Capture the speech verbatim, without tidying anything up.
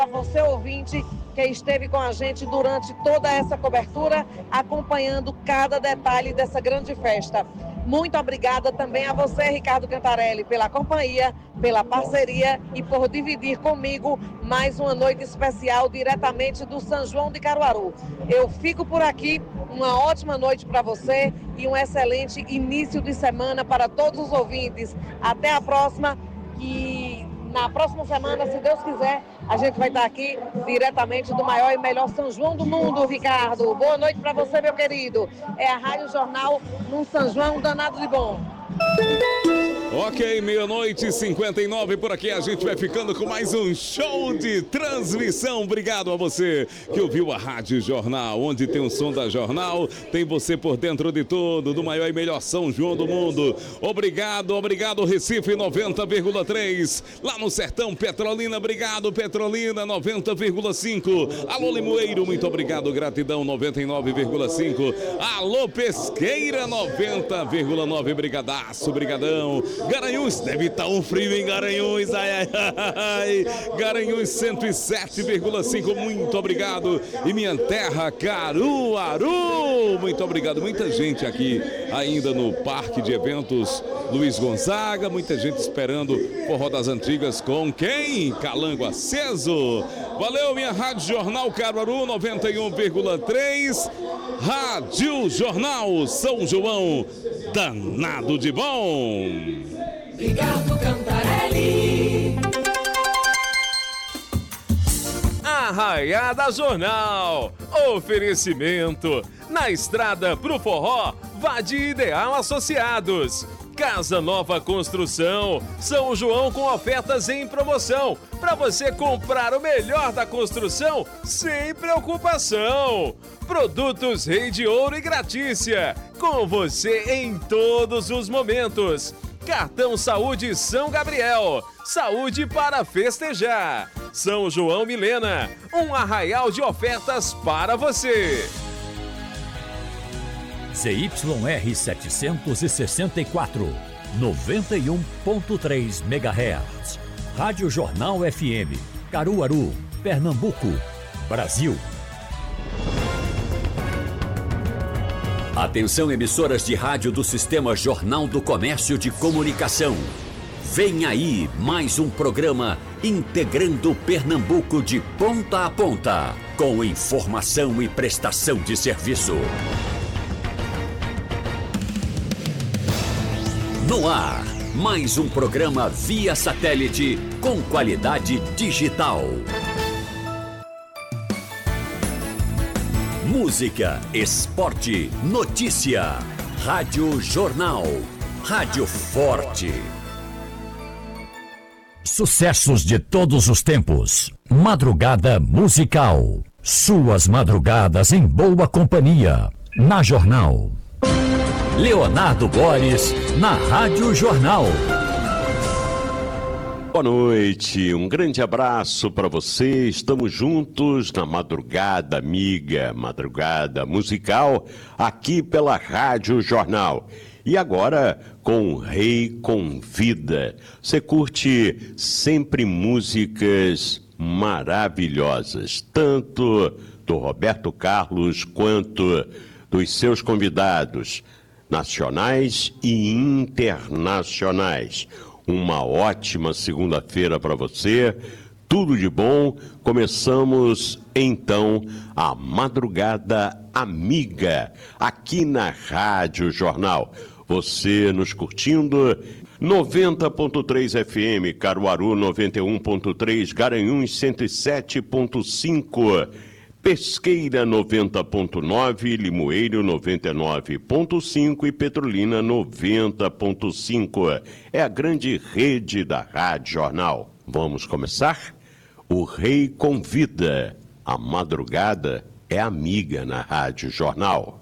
a você, ouvinte, que esteve com a gente durante toda essa cobertura, acompanhando cada detalhe dessa grande festa. Muito obrigada também a você, Ricardo Cantarelli, pela companhia, pela parceria e por dividir comigo mais uma noite especial diretamente do São João de Caruaru. Eu fico por aqui, uma ótima noite para você e um excelente início de semana para todos os ouvintes. Até a próxima e na próxima semana, se Deus quiser, a gente vai estar aqui diretamente do maior e melhor São João do mundo, Ricardo. Boa noite para você, meu querido. É a Rádio Jornal num São João danado de bom. Ok, meia-noite e cinquenta e nove, por aqui a gente vai ficando com mais um show de transmissão. Obrigado a você que ouviu a Rádio Jornal, onde tem o som da Jornal, tem você por dentro de tudo, do maior e melhor São João do mundo. Obrigado, obrigado Recife noventa vírgula três, lá no Sertão Petrolina, obrigado Petrolina noventa vírgula cinco, alô Limoeiro, muito obrigado, gratidão noventa e nove vírgula cinco, alô Pesqueira noventa vírgula nove, brigadaço, brigadão. Garanhuns, deve estar um frio em Garanhuns, ai, ai, ai, Garanhuns cento e sete vírgula cinco, muito obrigado. E minha terra, Caruaru, muito obrigado. Muita gente aqui ainda no Parque de Eventos Luiz Gonzaga, muita gente esperando Forró das Antigas com quem? Calango Aceso. Valeu, minha Rádio Jornal Caruaru noventa e um vírgula três, Rádio Jornal São João, danado de bom. Ricardo Cantarelli. Arraiada Jornal. Oferecimento. Na estrada pro forró, vá de Ideal Associados. Casa Nova Construção. São João com ofertas em promoção. Para você comprar o melhor da construção sem preocupação. Produtos Rei de Ouro e Gratícia. Com você em todos os momentos. Cartão Saúde São Gabriel. Saúde para festejar. São João Milena. Um arraial de ofertas para você. Z Y R setecentos e sessenta e quatro, noventa e um ponto três megahertz. Rádio Jornal F M. Caruaru, Pernambuco, Brasil. Atenção, emissoras de rádio do Sistema Jornal do Comércio de Comunicação. Vem aí mais um programa integrando Pernambuco de ponta a ponta, com informação e prestação de serviço. No ar, mais um programa via satélite com qualidade digital. Música, esporte, notícia. Rádio Jornal. Rádio Forte. Sucessos de todos os tempos. Madrugada musical. Suas madrugadas em boa companhia. Na Jornal. Leonardo Boris, na Rádio Jornal. Boa noite, um grande abraço para você. Estamos juntos na madrugada amiga, madrugada musical, aqui pela Rádio Jornal. E agora com o Rei Convida. Você curte sempre músicas maravilhosas, tanto do Roberto Carlos quanto dos seus convidados, nacionais e internacionais. Uma ótima segunda-feira para você, tudo de bom. Começamos então a Madrugada Amiga, aqui na Rádio Jornal. Você nos curtindo, noventa ponto três F M, Caruaru noventa e um ponto três, Garanhuns cento e sete ponto cinco, Pesqueira noventa ponto nove, Limoeiro noventa e nove ponto cinco e Petrolina noventa ponto cinco. É a grande rede da Rádio Jornal. Vamos começar? O Rei Convida. A madrugada é amiga na Rádio Jornal.